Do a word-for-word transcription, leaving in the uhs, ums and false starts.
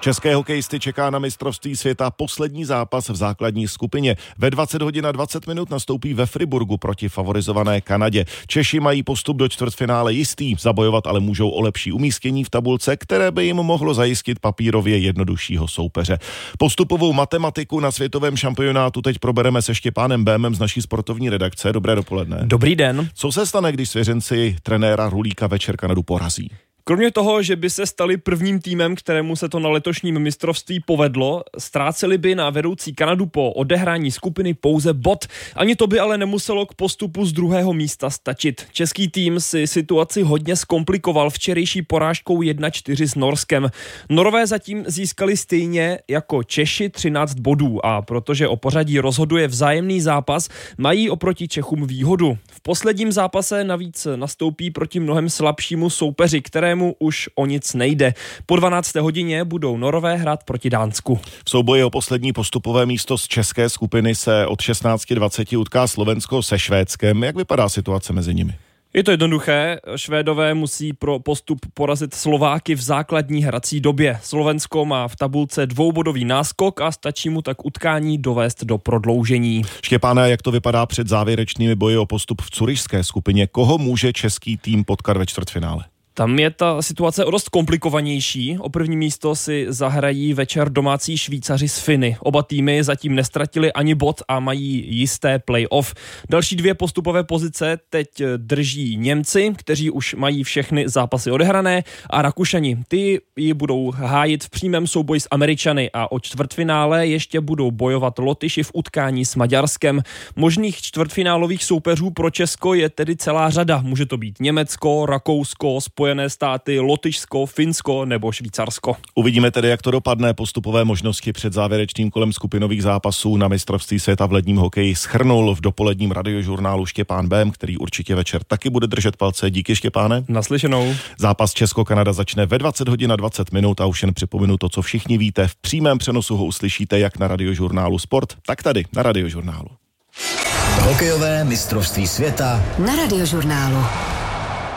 České hokejisty čeká na mistrovství světa poslední zápas v základní skupině. Ve dvacet hodin a dvacet minut nastoupí ve Friburgu proti favorizované Kanadě. Češi mají postup do čtvrtfinále jistý, zabojovat ale můžou o lepší umístění v tabulce, které by jim mohlo zajistit papírově jednoduššího soupeře. Postupovou matematiku na světovém šampionátu teď probereme se Štěpánem Bémem z naší sportovní redakce. Dobré dopoledne. Dobrý den. Co se stane, když svěřenci trenéra Rulíka večer Kanadu porazí? Kromě toho, že by se stali prvním týmem, kterému se to na letošním mistrovství povedlo, ztráceli by na vedoucí Kanadu po odehrání skupiny pouze bod. Ani to by ale nemuselo k postupu z druhého místa stačit. Český tým si situaci hodně zkomplikoval včerejší porážkou jedna čtyři s Norskem. Norové zatím získali stejně jako Češi třináct bodů a protože o pořadí rozhoduje vzájemný zápas, mají oproti Čechům výhodu. V posledním zápase navíc nastoupí proti mnohem slabšímu soupeři, které mu už o nic nejde. Po dvanácté hodině budou Norové hrát proti Dánsku. V souboji o poslední postupové místo z české skupiny se od šestnáct dvacet utká Slovensko se Švédskem. Jak vypadá situace mezi nimi? Je to jednoduché. Švédové musí pro postup porazit Slováky v základní hrací době. Slovensko má v tabulce dvoubodový náskok a stačí mu tak utkání dovést do prodloužení. Štěpáne, jak to vypadá před závěrečnými boji o postup v curyšské skupině? Koho může český tým potkat ve čtvrtfinále? Tam je ta situace o dost komplikovanější. O první místo si zahrají večer domácí Švýcaři s Finy. Oba týmy zatím nestratili ani bod a mají jisté play-off. Další dvě postupové pozice teď drží Němci, kteří už mají všechny zápasy odehrané, a Rakušani. Ty ji budou hájit v přímém souboji s Američany a o čtvrtfinále ještě budou bojovat Lotyši v utkání s Maďarskem. Možných čtvrtfinálových soupeřů pro Česko je tedy celá řada. Může to být Německo, Rakousko, Spojené státy, Lotyšsko, Finsko nebo Švýcarsko. Uvidíme tedy, jak to dopadne. Postupové možnosti před závěrečným kolem skupinových zápasů na mistrovství světa v ledním hokeji shrnul v dopoledním radiožurnálu Štěpán Bém, který určitě večer taky bude držet palce. Díky, Štěpáne. Naslyšenou. Zápas Česko-Kanada začne ve dvacet hodin a dvacet minut a už jen připomenu to, co všichni víte. V přímém přenosu ho uslyšíte jak na radiožurnálu Sport, tak tady na radiožurnálu. Hokejové mistrovství světa na radiožurnálu.